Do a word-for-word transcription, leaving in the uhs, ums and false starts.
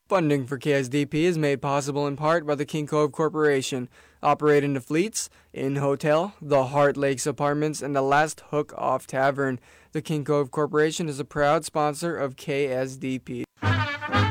Funding for K S D P is made possible in part by the King Cove Corporation, operating the Fleets, Inn Hotel, the Heart Lakes Apartments, and the Last Hook Off Tavern. The King Cove Corporation is a proud sponsor of K S D P.